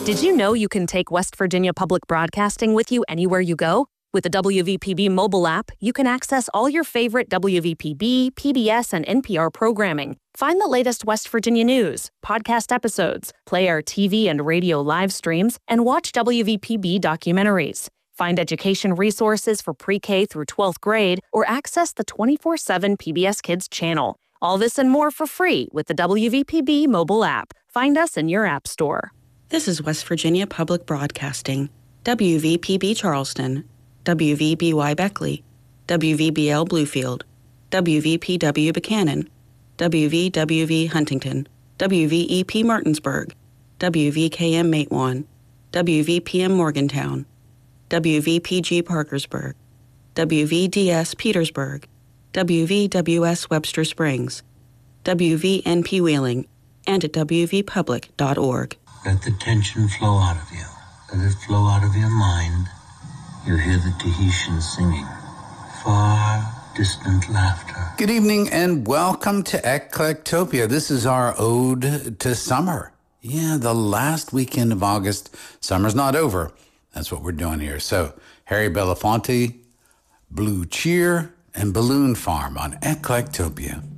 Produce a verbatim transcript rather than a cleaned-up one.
Did you know you can take West Virginia Public Broadcasting with you anywhere you go? With the W V P B mobile app, you can access all your favorite W V P B, P B S, and N P R programming. Find the latest West Virginia news, podcast episodes, play our T V and radio live streams, and watch W V P B documentaries. Find education resources for pre-K through twelfth grade or access the twenty-four seven P B S Kids channel. All this and more for free with the W V P B mobile app. Find us in your app store. This is West Virginia Public Broadcasting, W V P B Charleston, W V B Y Beckley, W V B L Bluefield, W V P W Buchanan, W V W V Huntington, W V E P Martinsburg, W V K M Matewan, W V P M Morgantown, W V P G Parkersburg, W V D S Petersburg, W V W S Webster Springs, W V N P Wheeling, and at w v public dot org. Let the tension flow out of you. Let it flow out of your mind. You hear the Tahitians singing. Far distant laughter. Good evening and welcome to Eclectopia. This is our ode to summer. Yeah, the last weekend of August. Summer's not over. That's what we're doing here. So, Harry Belafonte, Blue Cheer, and Balloon Farm on Eclectopia.